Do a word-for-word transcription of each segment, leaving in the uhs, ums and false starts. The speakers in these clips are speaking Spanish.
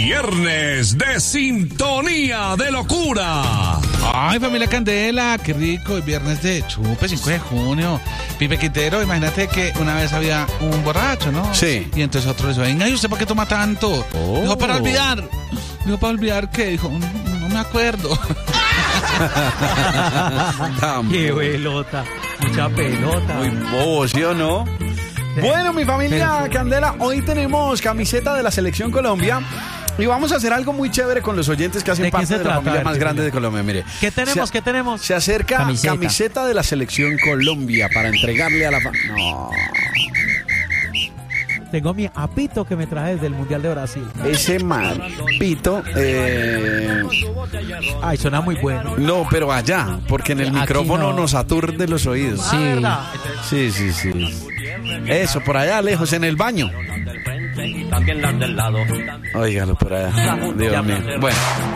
Viernes de sintonía de locura. Ay, familia Candela, qué rico. El viernes de chupe, cinco de junio. Pipe Quintero, imagínate que una vez había un borracho, ¿no? Sí. Y entonces otro dijo, venga, ¿y usted por qué toma tanto? Oh. Dijo, para olvidar. Dijo, para olvidar qué. Dijo, no, no me acuerdo. Qué pelota, mucha pelota. Muy bobo, ¿sí o no? Bueno, mi familia Candela, hoy tenemos camiseta de la Selección Colombia y vamos a hacer algo muy chévere con los oyentes que hacen ¿De qué parte se de la trata? familia A ver, más ¿qué grande tenemos? de Colombia. Mire, ¿Qué tenemos? Se, ¿Qué tenemos? se acerca Camiseta. camiseta. de la Selección Colombia para entregarle a la fa- No, Tengo mi apito que me traje desde el Mundial de Brasil. ese mapito, eh, Ay, suena muy bueno. no, pero allá, porque en el Aquí micrófono no. nos aturde los oídos. Sí. Sí, sí, sí. Eso, por allá lejos, en el baño. Óigalo por allá. Dios mío. Bueno,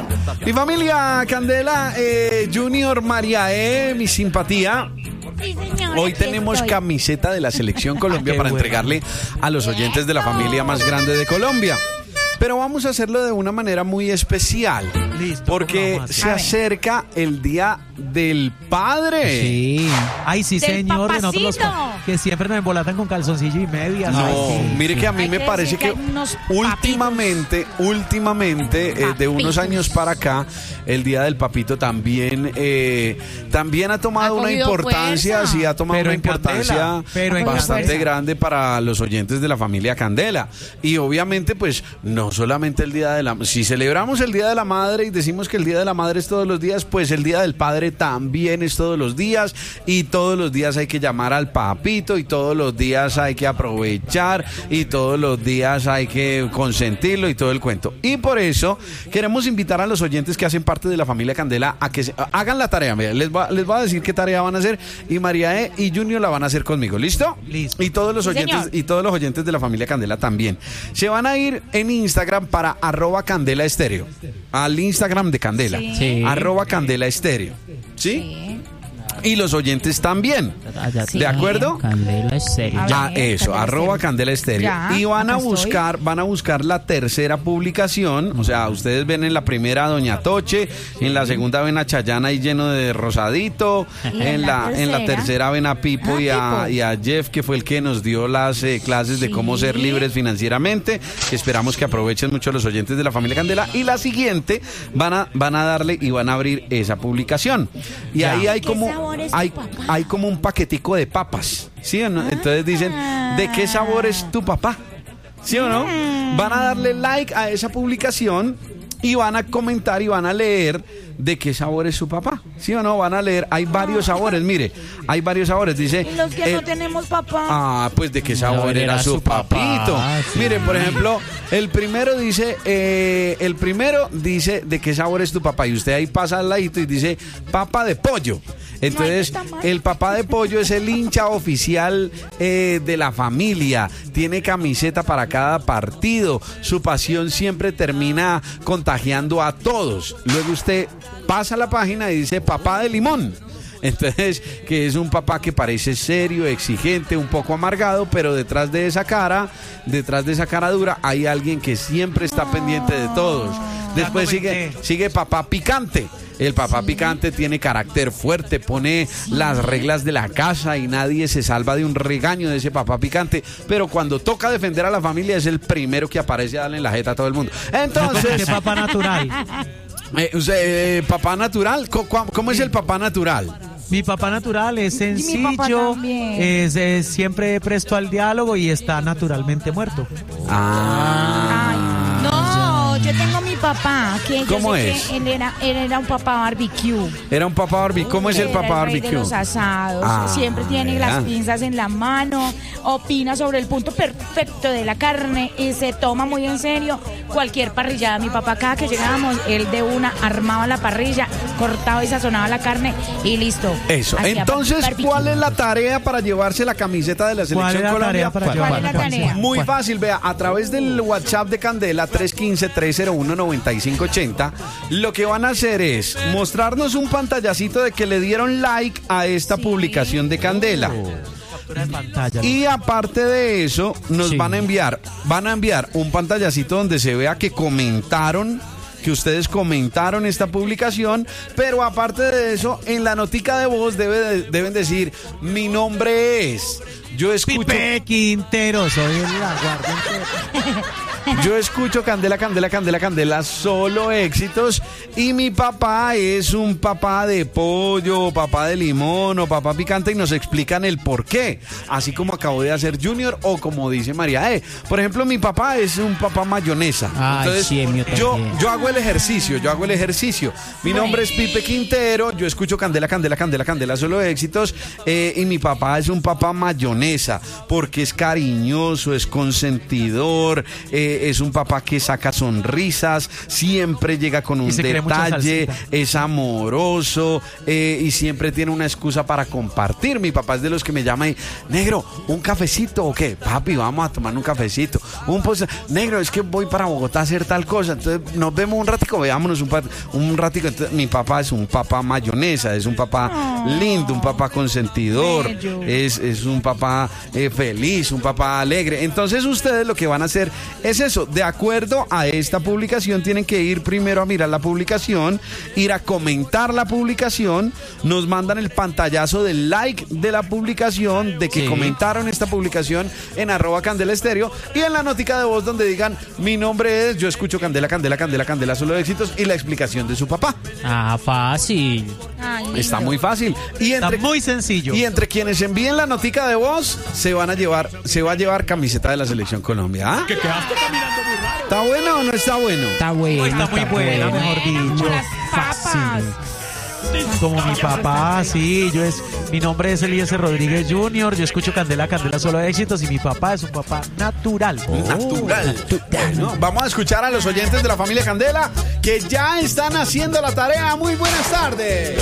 mi familia Candela, eh, Junior Mariae, mi simpatía. Sí, señor, Hoy aquí tenemos estoy. camiseta de la Selección Colombia Qué para bueno. entregarle a los oyentes de la familia más grande de Colombia. Pero vamos a hacerlo de una manera muy especial. Listo, Porque ¿cómo vamos a se hacer? acerca el Día del Padre. Sí. Ay, sí, Del señor. De nosotros los papacito. pa- que siempre nos embolatan con calzoncillo y medias. No, Ay, sí. mire que a mí Hay me que parece decir que que hay unos últimamente, últimamente, eh, de unos Papitos. años para acá, el Día del Papito también, eh, también ha tomado Ha una cogido importancia, fuerza. sí, ha tomado Pero una en Candela, importancia pero en bastante Candela. grande para los oyentes de la familia Candela. Y obviamente, pues, no solamente el Día de la... Si celebramos el Día de la Madre y decimos que el Día de la Madre es todos los días, pues el Día del Padre también es todos los días, y todos los días hay que llamar al papito, y todos los días hay que aprovechar, y todos los días hay que consentirlo y todo el cuento. Y por eso queremos invitar a los oyentes que hacen parte de la familia Candela a que se- hagan la tarea. Mira, les va, les voy a decir qué tarea van a hacer, y María E. y Junior la van a hacer conmigo. ¿Listo? Listo. Y todos los Sí, oyentes señor. y todos los oyentes de la familia Candela también. Se van a ir en Instagram para arroba Candela Estéreo. Al Instagram de Candela. Sí. Sí. Arroba Candela Estéreo. ¿Sí? Sí. Y los oyentes también. Sí. ¿De acuerdo? Candela es serio. A Ya, ver, eso, Candela arroba Estéreo. Candela Estéreo. Ya, Y van a acá estoy. buscar, van a buscar la tercera publicación. O sea, ustedes ven en la primera a Doña Toche, en la segunda ven a Chayana ahí lleno de rosadito, Y en la, en la tercera ven a Pipo, Ah, y, a, Pipo. y a Jeff, que fue el que nos dio las eh, clases de cómo Sí. ser libres financieramente. Esperamos que aprovechen mucho los oyentes de la familia Candela. Y la siguiente van a, van a darle y van a abrir esa publicación. Y Ya. ahí hay ¿Qué como, sabor es tu hay, papá? hay como un paquetico de papas. ¿Sí o no? Entonces dicen, ¿de qué sabor es tu papá? ¿Sí o no? Van a darle like a esa publicación y van a comentar y van a leer de qué sabor es su papá. ¿Sí o no? Van a leer, hay varios sabores, mire, hay varios sabores. Dice, Y los que eh, no tenemos papá. ah, pues de qué sabor No, era, era su su papá, papito. sí. Mire, por ejemplo, el primero dice, eh, el primero dice de qué sabor es tu papá. Y usted ahí pasa al ladito y dice, papa de pollo. Entonces, No, está mal. el papá de pollo es el hincha oficial eh, de la familia. Tiene camiseta para cada partido. Su pasión siempre termina contagiando a todos. Luego usted pasa la página y dice papá de limón. Entonces, que es un papá que parece serio, exigente, un poco amargado, pero detrás de esa cara, detrás de esa cara dura, hay alguien que siempre está pendiente de todos. Después Ya sigue, comenté. sigue papá picante. El papá picante tiene carácter fuerte, pone las reglas de la casa y nadie se salva de un regaño de ese papá picante. Pero cuando toca defender a la familia es el primero que aparece a darle en la jeta a todo el mundo. ¿Qué Entonces, papá natural? eh, usted, eh, papá natural, ¿cómo, cómo es el papá natural? Mi papá natural es mi papá sencillo, también. es, es siempre presto al diálogo y está naturalmente muerto. Ah. Ay, no, yo tengo mi papá, que yo ¿Cómo sé es? que él era, él era un papá barbecue. Era un papá barbecue. ¿Cómo es el Era papá rey de barbecue? los asados. Ah, Siempre tiene vea. las pinzas en la mano, opina sobre el punto perfecto de la carne y se toma muy en serio cualquier parrillada. Mi papá, cada que llegábamos, él de una armaba la parrilla, cortaba y sazonaba la carne y listo. Eso. Hacía Entonces, barbecue. ¿cuál es la tarea para llevarse la camiseta de la ¿Cuál Selección es la Colombia? tarea para ¿Cuál llevar? es la tarea? Muy fácil, vea, a través del WhatsApp de Candela tres uno cinco, tres cero uno, nueve cinco ocho cero, lo que van a hacer es mostrarnos un pantallacito de que le dieron like a esta Sí. publicación de Candela. captura de pantalla. Y aparte de eso, nos Sí. van a enviar, van a enviar un pantallacito donde se vea que comentaron, que ustedes comentaron esta publicación, pero aparte de eso, en la notica de voz debe de- deben decir, mi nombre es, yo escucho... Pipe Quintero, soy el aguardiente. Yo escucho Candela, Candela, Candela, Candela, solo éxitos. Y mi papá es un papá de pollo, papá de limón o papá picante y nos explican el por qué. Así como acabo de hacer Junior o como dice María E. Por ejemplo, mi papá es un papá mayonesa. Ay, Entonces, sí, el mío yo, también. yo hago el ejercicio, yo hago el ejercicio. Mi nombre es Pipe Quintero, yo escucho Candela, Candela, Candela, Candela, solo éxitos. Eh, y mi papá es un papá mayonesa porque es cariñoso, es consentidor, eh, es un papá que saca sonrisas, siempre llega con un Y se cree mucha detalle, salsita. es amoroso eh, y siempre tiene una excusa para compartir. Mi papá es de los que me llama y, negro, ¿un cafecito o qué? Papi, vamos a tomar un cafecito. Un post- negro, es que voy para Bogotá a hacer tal cosa, entonces nos vemos un ratico, veámonos un, pa- un ratico. Entonces, mi papá es un papá mayonesa, es un papá lindo, un papá consentidor, Bello. es, es un papá eh, feliz, un papá alegre. Entonces ustedes lo que van a hacer es eso, de acuerdo a esta publicación tienen que ir primero a mirar la publicación, ir a comentar la publicación, nos mandan el pantallazo del like de la publicación, de que Sí. comentaron esta publicación en arroba Candela Estéreo y en la notica de voz donde digan mi nombre es, yo escucho Candela, Candela, Candela, Candela, solo éxitos y la explicación de su papá. Ah, fácil. Ay, lindo. Está muy fácil. Y Está entre, muy sencillo. y entre quienes envíen la notica de voz, se van a llevar, se va a llevar camiseta de la Selección Colombia. ¿Ah? ¿Está bueno o no está bueno? Está bueno. Está muy buena, bueno. mejor dicho. Como las papas. Fácil. Como mi papá, sí, yo es, mi nombre es Eliezer Rodríguez junior, yo escucho Candela, Candela solo éxitos y mi papá es un papá natural. Natural. Bueno, vamos a escuchar a los oyentes de la familia Candela que ya están haciendo la tarea. Muy buenas tardes.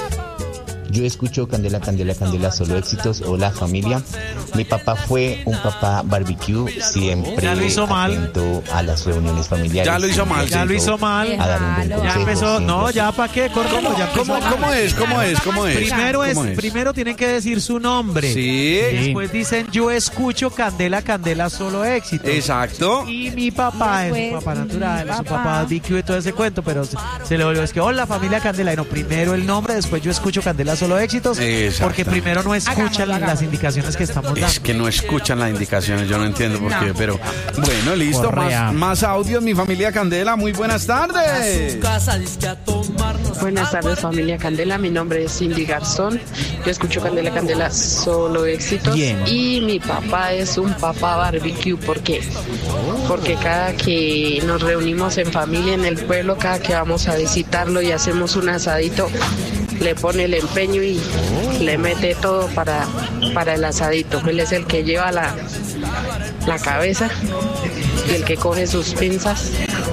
Yo escucho Candela, Candela, Candela, solo éxitos. Hola familia. Mi papá fue un papá barbecue, siempre Ya lo hizo mal. atento a las reuniones familiares. Ya lo hizo mal, Ya lo hizo mal. A dar un buen Ya consejo, Ya empezó, siempre no, así. ya para qué, córtalo, ya empezó ¿Cómo, mal. cómo es? ¿Cómo es? ¿Cómo es? Primero es, ¿Cómo es? primero tienen que decir su nombre. Sí. Después dicen yo escucho Candela, Candela, solo éxitos. Exacto. Y mi papá es un Después, papá natural, mi es un papá. papá barbecue y todo ese cuento, pero se, se le volvió, es que hola familia Candela, y no, primero el nombre, después yo escucho Candela, solo éxitos, Exacto. porque primero no escuchan Hagámoslo, las hagámoslo. indicaciones que estamos dando. Es que no escuchan las indicaciones, yo no entiendo por qué, No. pero bueno, listo, Correa. más, más audios, mi familia Candela, muy buenas tardes. Buenas tardes familia Candela, mi nombre es Cindy Garzón, yo escucho Candela Candela solo éxitos. Bien. Y mi papá es un papá barbecue, ¿por qué? Porque cada que nos reunimos en familia en el pueblo, cada que vamos a visitarlo y hacemos un asadito, le pone el empeño y le mete todo para, para el asadito. Él es el que lleva la, la cabeza y el que coge sus pinzas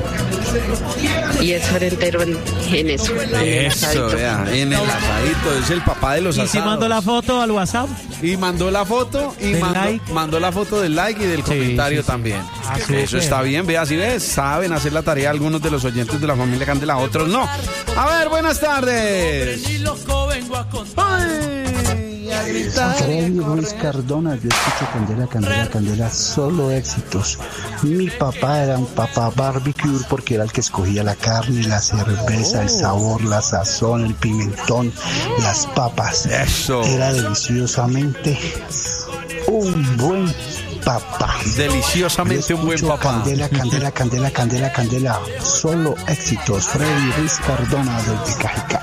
y es frentero en, en eso, en el Eso, asadito. vea, en el asadito, es el papá de los Y asados. si mando la foto al WhatsApp, Y mandó la foto y Del mandó, like. mandó la foto del like y del comentario sí, sí. también. Ah, Eso súper. está bien, vea, si ves, saben hacer la tarea algunos de los oyentes de la familia Candela, otros no. A ver, buenas tardes. Ay, a gritar. Freddy Ruiz Cardona, yo escucho Candela, Candela, Candela, solo éxitos. Mi papá era un papá barbecue porque era el que escogía la carne, la cerveza, el sabor, la sazón, el pimentón, las papas. Eso. Era deliciosamente un buen papá. Deliciosamente Yo un buen escucho papá. Candela, Candela, Candela, Candela, Candela, solo éxitos. Freddy Ruiz Cardona desde Cajicá.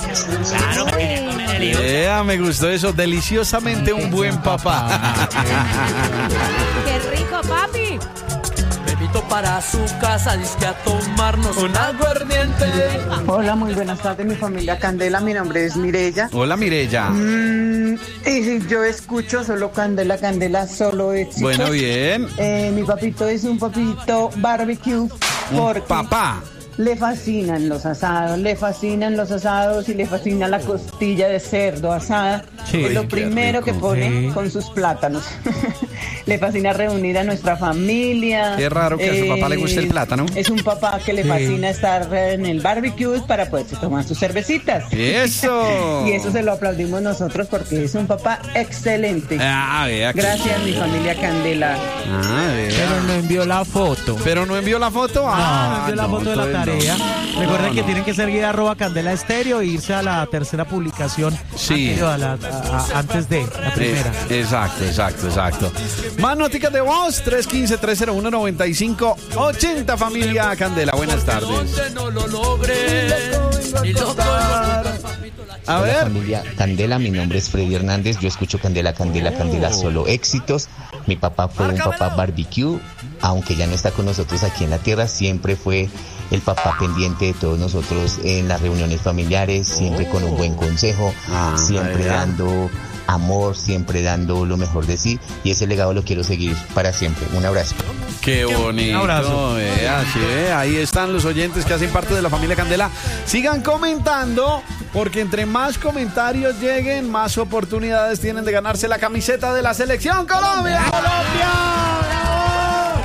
Vea, me gustó eso. Deliciosamente un buen papá. Qué rico, papi. Me invito para su casa, disque a tomarnos un aguardiente. Hola, muy buenas tardes, mi familia Candela. Mi nombre es Mirella. Hola, Mirella. Mm, y yo escucho solo Candela, Candela, solo éxitos. Bueno, bien. Eh, mi papito es un papito barbecue porque Un papá. le fascinan los asados, le fascinan los asados y le fascina la costilla de cerdo asada. Sí. Es lo Ay, qué primero que rico. pone Sí. con sus plátanos. Le fascina reunir a nuestra familia. Qué raro que a su papá le guste el plátano. Es un papá que le Sí. fascina estar en el barbecue para poderse tomar sus cervecitas. ¡Eso! Y eso se lo aplaudimos nosotros porque es un papá excelente. Ah, vea. que- Gracias, mi familia Candela. Ah, vea. Pero no envió la foto. Pero no envió la foto. No, Ah, envió la no, foto de la entonces no. tarea. Recuerden No, que no. tienen que seguir arroba Candela Estéreo e irse a la tercera publicación. Sí. anterior a la- a- a- antes de la primera. Eh, exacto, exacto, exacto. Más noticas de voz, tres uno cinco, tres cero uno, nueve cinco ocho cero, familia Candela. Buenas tardes. No lo logré. Y lo A Hola ver. familia Candela, mi nombre es Freddy Hernández, yo escucho Candela, Candela, Candela, solo éxitos. Mi papá fue un papá barbecue, aunque ya no está con nosotros aquí en la tierra, siempre fue el papá pendiente de todos nosotros en las reuniones familiares, siempre con un buen consejo, Ah, siempre ¿verdad? dando amor, siempre dando lo mejor de sí, y ese legado lo quiero seguir para siempre. Un abrazo. Qué bonito. Un abrazo. Vea, sí, ve, ahí están los oyentes que hacen parte de la familia Candela. Sigan comentando, porque entre más comentarios lleguen, más oportunidades tienen de ganarse la camiseta de la selección Colombia. ¡Colombia! ¡Bravo!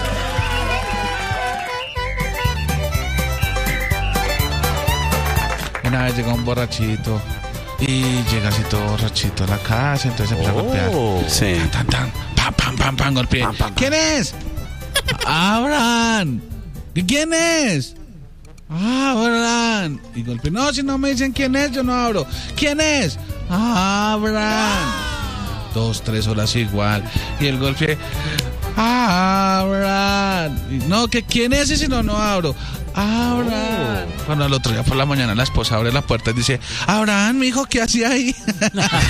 Una vez llegó un borrachito y llega así todo borrachito a la casa, entonces empieza a golpear. Sí. Tan, tan, pam, pam, pam, pam, golpeé. Pam, pam, pam. ¿Quién es? Abraham. ¿Quién es? Abraham. Y golpeé. No, si no me dicen quién es, yo no abro. ¿Quién es? Abraham. Dos, tres horas igual. Y el golpe. Abraham. Y no, que quién es y si no, no abro. Abraham. Cuando al otro día por la mañana la esposa abre la puerta y dice, Abraham, mi hijo, ¿qué hacía ahí?